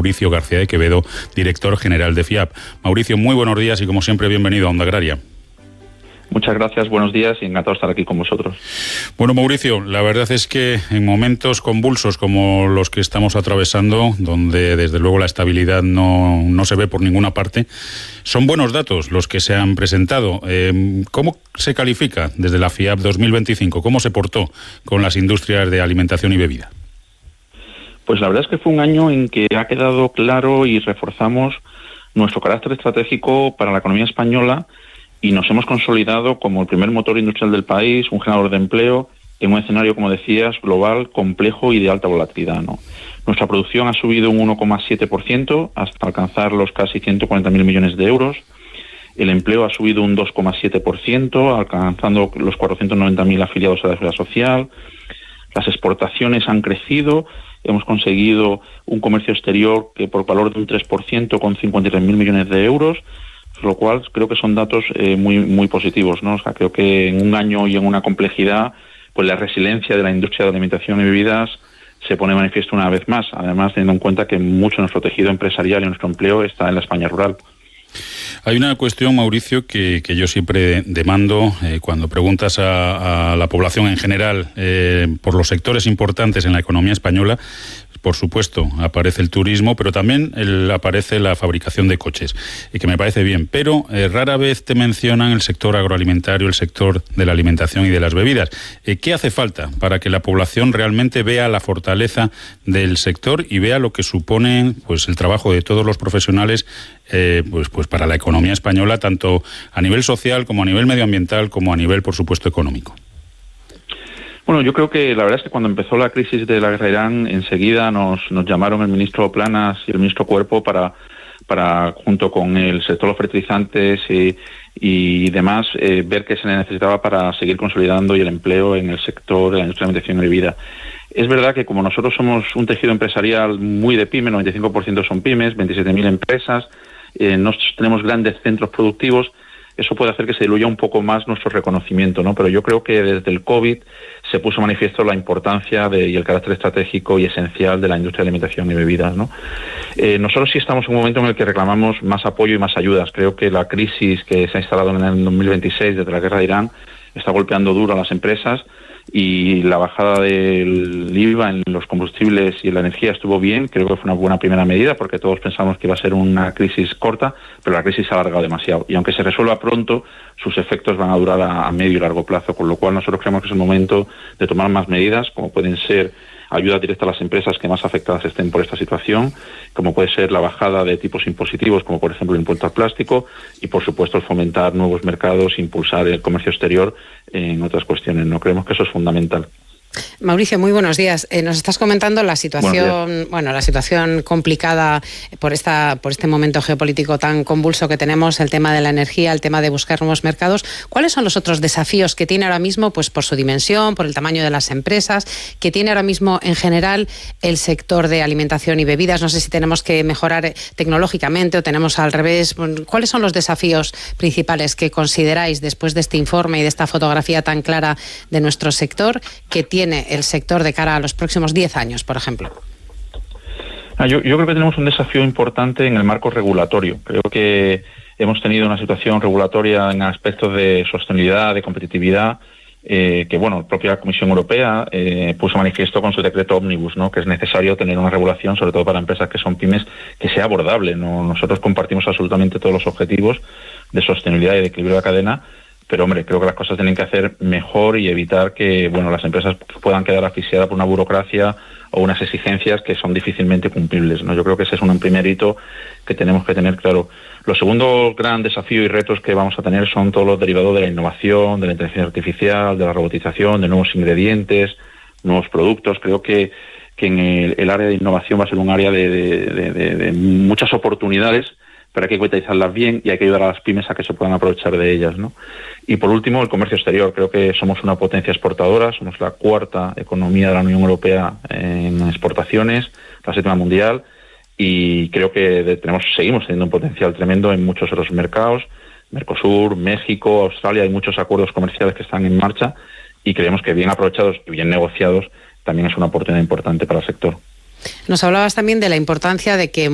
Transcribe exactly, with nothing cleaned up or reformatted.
Mauricio García de Quevedo, director general de F I A P. Mauricio, muy buenos días y como siempre bienvenido a Onda Agraria. Muchas gracias, buenos días y encantado de estar aquí con vosotros. Bueno, Mauricio, la verdad es que en momentos convulsos como los que estamos atravesando, donde desde luego la estabilidad no, no se ve por ninguna parte, son buenos datos los que se han presentado. Eh, ¿Cómo se califica desde la F I A P dos mil veinticinco? ¿Cómo se portó con las industrias de alimentación y bebida? Pues la verdad es que fue un año en que ha quedado claro y reforzamos nuestro carácter estratégico para la economía española y nos hemos consolidado como el primer motor industrial del país, un generador de empleo, en un escenario, como decías, global, complejo y de alta volatilidad, ¿no? Nuestra producción ha subido un uno coma siete por ciento hasta alcanzar los casi ciento cuarenta mil millones de euros. El empleo ha subido un dos coma siete por ciento, alcanzando los cuatrocientos noventa mil afiliados a la Seguridad Social. Las exportaciones han crecido. Hemos conseguido un comercio exterior que por valor de un tres por ciento con cincuenta y tres mil millones de euros, lo cual creo que son datos eh, muy muy positivos, ¿no? O sea, creo que en un año y en una complejidad, pues la resiliencia de la industria de alimentación y bebidas se pone de manifiesto una vez más, además teniendo en cuenta que mucho de nuestro tejido empresarial y nuestro empleo está en la España rural. Hay una cuestión, Mauricio, que, que yo siempre demando eh, cuando preguntas a, a la población en general eh, por los sectores importantes en la economía española. Por supuesto, aparece el turismo, pero también el, aparece la fabricación de coches, y que me parece bien. Pero eh, rara vez te mencionan el sector agroalimentario, el sector de la alimentación y de las bebidas. Eh, ¿Qué hace falta para que la población realmente vea la fortaleza del sector y vea lo que supone, pues, el trabajo de todos los profesionales eh, pues, pues para la economía española, tanto a nivel social como a nivel medioambiental, como a nivel, por supuesto, económico? Bueno, yo creo que la verdad es que cuando empezó la crisis de la guerra de Irán, enseguida nos, nos llamaron el ministro Planas y el ministro Cuerpo para, para junto con el sector de los fertilizantes y, y demás, eh, ver qué se necesitaba para seguir consolidando y el empleo en el sector de la industria de alimentación y bebida. Es verdad que como nosotros somos un tejido empresarial muy de pyme, noventa y cinco por ciento son pymes, veintisiete mil empresas, eh, no tenemos grandes centros productivos. Eso puede hacer que se diluya un poco más nuestro reconocimiento, ¿no? Pero yo creo que desde el COVID se puso manifiesto la importancia de, y el carácter estratégico y esencial de la industria de alimentación y bebidas, ¿no? Eh, nosotros sí estamos en un momento en el que reclamamos más apoyo y más ayudas. Creo que la crisis que se ha instalado en el dos mil veintiséis desde la guerra de Irán está golpeando duro a las empresas, y la bajada del I V A en los combustibles y en la energía estuvo bien. Creo que fue una buena primera medida porque todos pensamos que iba a ser una crisis corta, pero la crisis se ha alargado demasiado y aunque se resuelva pronto, sus efectos van a durar a, a medio y largo plazo, con lo cual nosotros creemos que es el momento de tomar más medidas, como pueden ser ayuda directa a las empresas que más afectadas estén por esta situación, como puede ser la bajada de tipos impositivos, como por ejemplo el impuesto al plástico, y por supuesto el fomentar nuevos mercados, impulsar el comercio exterior en otras cuestiones. No creemos que eso es fundamental. Mauricio, muy buenos días. Eh, nos estás comentando la situación, bueno, la situación complicada por esta, por este momento geopolítico tan convulso que tenemos, el tema de la energía, el tema de buscar nuevos mercados. ¿Cuáles son los otros desafíos que tiene ahora mismo, pues por su dimensión, por el tamaño de las empresas, que tiene ahora mismo en general el sector de alimentación y bebidas? No sé si tenemos que mejorar tecnológicamente o tenemos al revés. ¿Cuáles son los desafíos principales que consideráis después de este informe y de esta fotografía tan clara de nuestro sector que tiene el sector de cara a los próximos diez años, por ejemplo? Ah, yo, yo creo que tenemos un desafío importante en el marco regulatorio. Creo que hemos tenido una situación regulatoria en aspectos de sostenibilidad, de competitividad, eh, que bueno, la propia Comisión Europea eh, puso manifiesto con su decreto Omnibus, ¿no? Que es necesario tener una regulación, sobre todo para empresas que son pymes, que sea abordable, ¿no? Nosotros compartimos absolutamente todos los objetivos de sostenibilidad y de equilibrio de la cadena, pero hombre, creo que las cosas tienen que hacer mejor y evitar que, bueno, las empresas puedan quedar asfixiadas por una burocracia o unas exigencias que son difícilmente cumplibles, ¿no? Yo creo que ese es un primer hito que tenemos que tener claro. Los segundos gran desafío y retos que vamos a tener son todos los derivados de la innovación, de la inteligencia artificial, de la robotización, de nuevos ingredientes, nuevos productos. Creo que, que en el, el área de innovación va a ser un área de, de, de, de, de muchas oportunidades, pero hay que capitalizarlas bien y hay que ayudar a las pymes a que se puedan aprovechar de ellas, ¿no? Y por último, el comercio exterior. Creo que somos una potencia exportadora, somos la cuarta economía de la Unión Europea en exportaciones, la séptima mundial, y creo que tenemos seguimos teniendo un potencial tremendo en muchos otros mercados, Mercosur, México, Australia. Hay muchos acuerdos comerciales que están en marcha y creemos que bien aprovechados y bien negociados también es una oportunidad importante para el sector. Nos hablabas también de la importancia de que